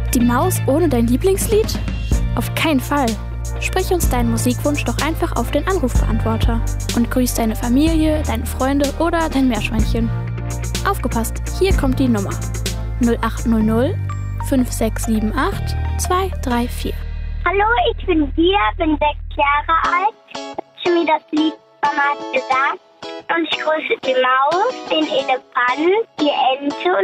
Die Maus ohne dein Lieblingslied? Auf keinen Fall. Sprich uns deinen Musikwunsch doch einfach auf den Anrufbeantworter und grüß deine Familie, deine Freunde oder dein Meerschweinchen. Aufgepasst, hier kommt die Nummer. 0800 5678 234. Hallo, ich bin Dia, bin 6 Jahre alt. Ich habe mir das Lied Mama hat gesagt. Und ich grüße die Maus, den Elefanten, die Ente